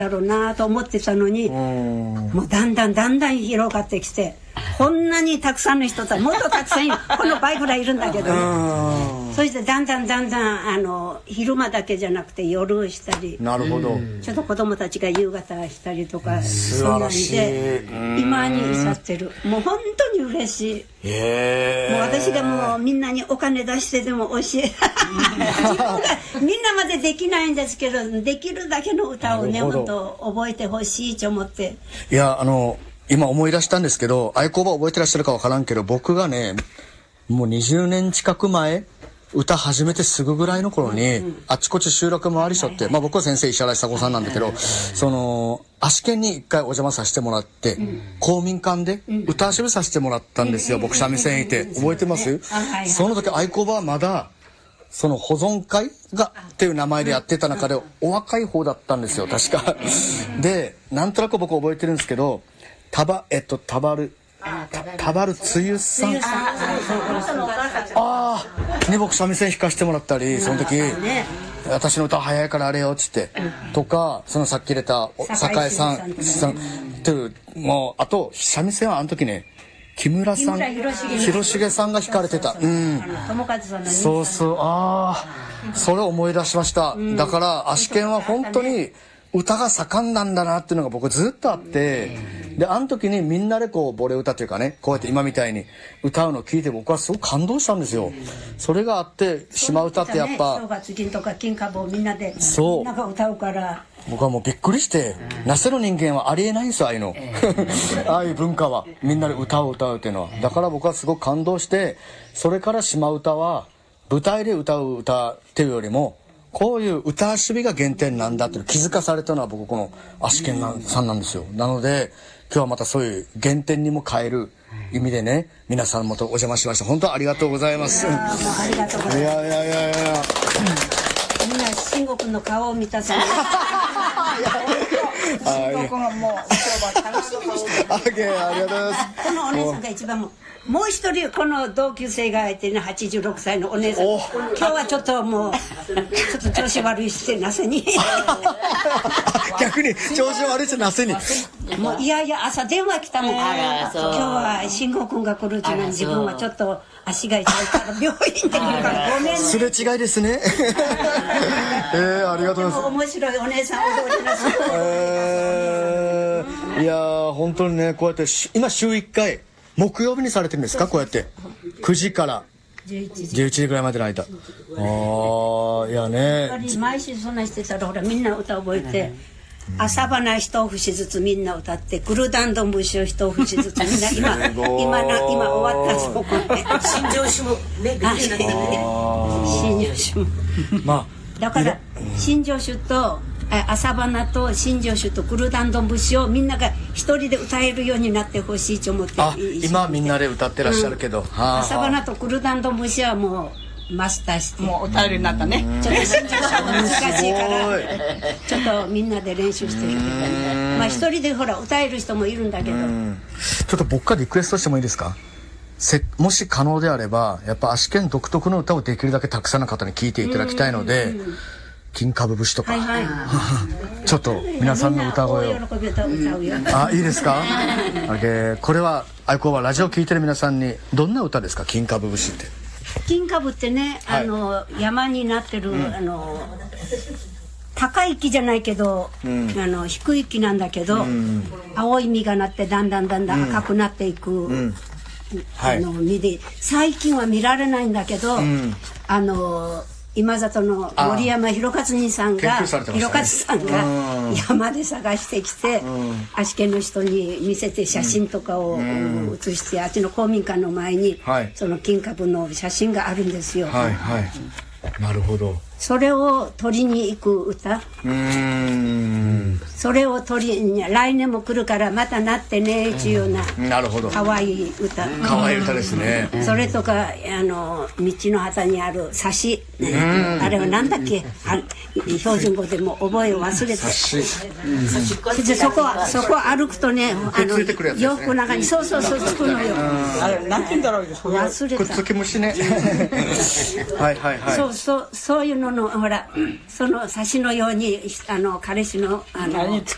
だろうなと思ってたのに、もうだんだん広がってきて、こんなにたくさんの人ともっとたくさんこの倍ぐらいいるんだけど、そしてだんだん昼間だけじゃなくて夜したり、 なるほど、 ちょっと子供たちが夕方したりとか、 素晴らしい。 今に至ってる。もう本当に嬉しい。もう私がもうみんなにお金出してでも教え自分がみんなまでできないんですけど、できるだけの歌をね、本当覚えてほしいと思って。 いや、今思い出したんですけど、愛好場覚えてらっしゃるかわからんけど、僕がね、もう20年近く前、歌始めてすぐぐらいの頃に、あちこち集落回りしょって、まあ僕は先生石原久子さんなんだけど、足利に一回お邪魔させてもらって、公民館で歌遊びさせてもらったんですよ。僕三味線いて。覚えてます？その時愛好場はまだ、その保存会がっていう名前でやってた中でお若い方だったんですよ、確か。で、なんとなく僕覚えてるんですけど、田原つゆさん。ね、僕三味線弾かしてもらったり、その時、私の歌早いからあれよっつって、とか、そのさっき入れた酒井さんっていう、もう、あと、三味線はあの時ね、木村さん、広重さんが弾かれてた。そうそう、それを思い出しました。だから、足利は本当に歌が盛んなんだなっていうのが僕ずっとあって、で、あの時にみんなでこう、ボレ歌というかね、こうやって今みたいに歌うのを聞いて僕はすごく感動したんですよ。それがあって、島唄ってやっぱ、 正月金とか金株をみんなで、 そう。 みんなが歌うから。 僕はもうびっくりして、那須の人間はありえないんですよ、ああいうの。ああいう文化は。みんなで歌を歌うっていうのは。だから僕はすごく感動して、それから島唄は、舞台で歌う歌っていうよりも、こういう歌遊びが原点なんだって気づかされたのは僕この足利さんなんですよ。なので、今日はまたそういう原点にも変える意味でね、皆さんもとお邪魔しました。本当にありがとうございます。 ありがとうございます。みんな慎吾君の顔を見たさ。 慎吾君はもう今日は楽しみにしてる。 ありがとうございます。 このお姉さんが一番もう一人この同級生がいてね、86歳のお姉さん。今日はちょっともうちょっと調子悪いしてなせに。 逆に調子悪いしてなせに。 もういやいや朝電話来たもん。今日は慎吾君が来るうちに自分はちょっと足が痛いから病院で来るからごめんね。 すれ違いですね。ありがとうございます。 面白いお姉さんおりなさい。いや本当にね、こうやって今週1回木曜日にされてるんですか？こうやって9時から11時ぐらいまでの間。いやね。 毎週そんなしてたらほらみんな歌覚えて、朝花一節ずつみんな歌って、グルダンドン節を一節ずつみんな今終わったそこで。 新庄酒もね、 新庄酒も。まあだから新庄酒と朝花と新庄酒とグルダンドン節をみんなが一人で歌えるようになってほしいと思って。 今みんなで歌ってらっしゃるけど、 朝花とグルダンドン節はもうマスターして、 もう歌えるようになったね。 ちょっと新庄酒も難しいからちょっとみんなで練習してる。まあ一人でほら歌える人もいるんだけど、 ちょっと僕からリクエストしてもいいですか？もし可能であればやっぱ足利独特の歌をできるだけたくさんの方に聴いていただきたいので、金株節とか、ちょっと皆さんの歌声を。いいですか？これは愛好はラジオ聴いてる皆さんにどんな歌ですか？金株節って。 金株ってね、山になってる、高い木じゃないけど、低い木なんだけど、青い実がなってだんだん赤くなっていく、実で最近は見られないんだけど、今里の森山弘勝兄さんが、山で探してきて、足利の人に見せて写真とかを写して、あっちの公民館の前にその金株の写真があるんですよ。 なるほど。 それを取りに行く歌。それを来年も来るからまたなってねっていうような可愛い歌。 可愛い歌ですね。 それとか道の旗にある冊子、あれはなんだっけ、標準語でも覚えを忘れて。そこ歩くとね、洋服の中にそうつくのよ。 あれ何て言うんだろう。 忘れた。 くっつき虫ね。 そういうののほら、その冊子のように彼氏の